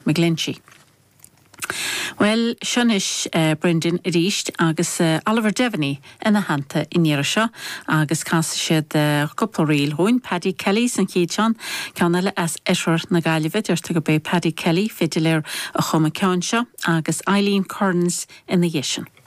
McGlinchey. Well, Shunish Brendan Ríist agus Oliver Devaney in a hanta in Yerisha agus casa siad couple réil hoin Paddy Kelly san Keachan canala as Esher na Galivit to go be Paddy Kelly fidilir a chuma Counsha agus Eileen Kearns in the Yishan.